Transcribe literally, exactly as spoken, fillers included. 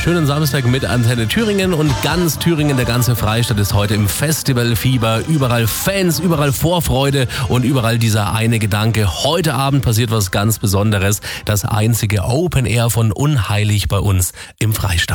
schönen Samstag mit Antenne Thüringen und ganz Thüringen, der ganze Freistaat ist heute im Festivalfieber. Überall Fans, überall Vorfreude und überall dieser eine Gedanke. Heute Abend passiert was ganz Besonderes. Das einzige Open Air von Unheilig bei uns im Freistaat.